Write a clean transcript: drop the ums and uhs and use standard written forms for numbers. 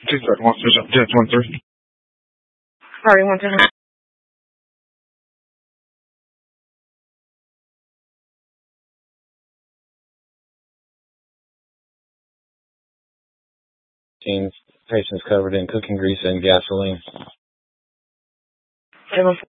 2-3. 1-3. Sorry, 1-3. Patients covered in cooking grease and gasoline. 7-4.